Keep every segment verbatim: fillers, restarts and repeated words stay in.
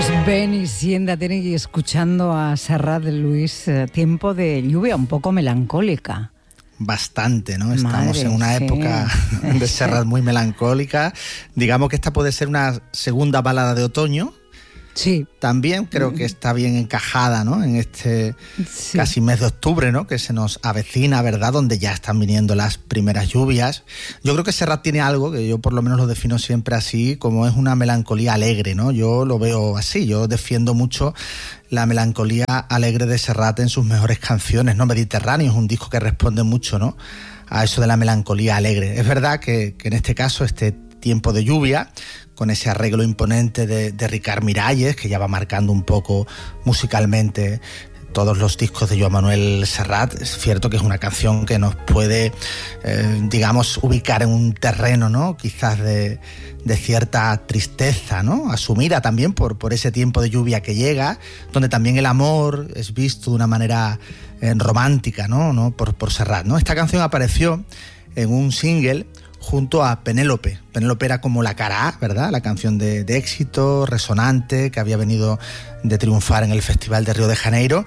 Pues ven y siéntate y escuchando a Serrat de Luis, eh, Tiempo de lluvia, un poco melancólica. Bastante, ¿no? Estamos Madre, en una sí. época de Serrat muy melancólica. Digamos que esta puede ser una segunda balada de otoño. Sí. También creo que está bien encajada, ¿no? En este sí. casi mes de octubre, ¿no? Que se nos avecina, ¿verdad? Donde ya están viniendo las primeras lluvias. Yo creo que Serrat tiene algo que yo por lo menos lo defino siempre así, como es una melancolía alegre, ¿no? Yo lo veo así, yo defiendo mucho la melancolía alegre de Serrat en sus mejores canciones, ¿no? Mediterráneo es un disco que responde mucho, ¿no? A eso de la melancolía alegre. Es verdad que, que en este caso este Tiempo de lluvia, con ese arreglo imponente de, de Ricard Miralles, que ya va marcando un poco musicalmente todos los discos de Joan Manuel Serrat. Es cierto que es una canción que nos puede, eh, digamos, ubicar en un terreno, ¿no? Quizás de, de cierta tristeza, ¿no? Asumida también por, por ese tiempo de lluvia que llega, donde también el amor es visto de una manera eh, romántica, ¿no? ¿no? Por, por Serrat, ¿no? Esta canción apareció en un single junto a Penélope. Penélope era como la cara A, ¿verdad? La canción de, de éxito, resonante, que había venido de triunfar en el Festival de Río de Janeiro.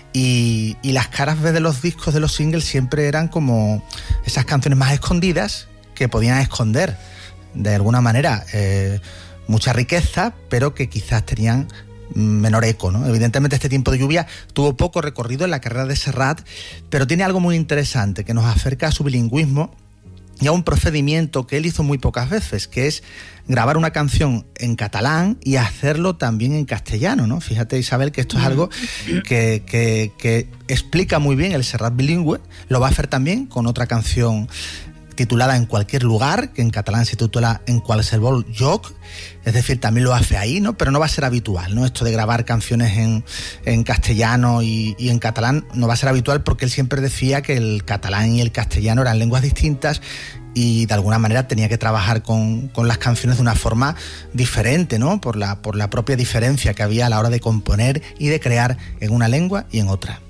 Y, y las caras B de los discos de los singles siempre eran como esas canciones más escondidas que podían esconder, de alguna manera, eh, mucha riqueza, pero que quizás tenían menor eco, ¿no? Evidentemente este Tiempo de lluvia tuvo poco recorrido en la carrera de Serrat, pero tiene algo muy interesante que nos acerca a su bilingüismo y a un procedimiento que él hizo muy pocas veces, que es grabar una canción en catalán y hacerlo también en castellano, ¿no? Fíjate, Isabel, que esto es algo que, que, que explica muy bien el Serrat bilingüe. Lo va a hacer también con otra canción titulada En cualquier lugar, que en catalán se titula En qualsevol lloc, es decir, también lo hace ahí, ¿no? Pero no va a ser habitual, ¿no? Esto de grabar canciones en, en castellano y, y en catalán no va a ser habitual, porque él siempre decía que el catalán y el castellano eran lenguas distintas y de alguna manera tenía que trabajar con, con las canciones de una forma diferente, ¿no? Por la, por la propia diferencia que había a la hora de componer y de crear en una lengua y en otra.